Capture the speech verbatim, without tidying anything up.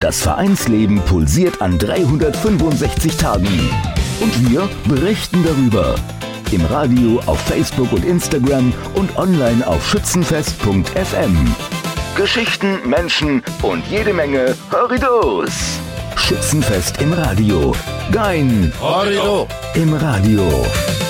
Das Vereinsleben pulsiert an dreihundertfünfundsechzig Tagen. Und wir berichten darüber. Im Radio, auf Facebook und Instagram und online auf schützenfest punkt f m. Geschichten, Menschen und jede Menge Horridos. Schützenfest im Radio. Gein. Horrido. Im Radio.